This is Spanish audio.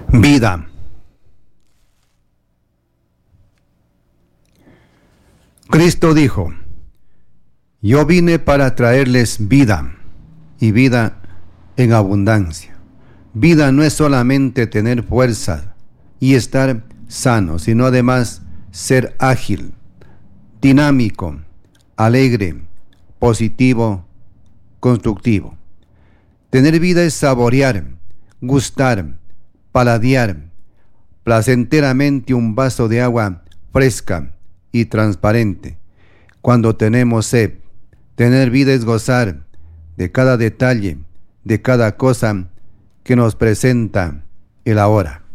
Vida. Cristo dijo: yo vine para traerles vida, y vida en abundancia. Vida no es solamente tener fuerza y estar sano, sino además ser ágil, dinámico, alegre, positivo, constructivo. Tener vida es saborear, gustar, paladear placenteramente un vaso de agua fresca y transparente. Cuando tenemos sed, tener vida es gozar de cada detalle, de cada cosa que nos presenta el ahora.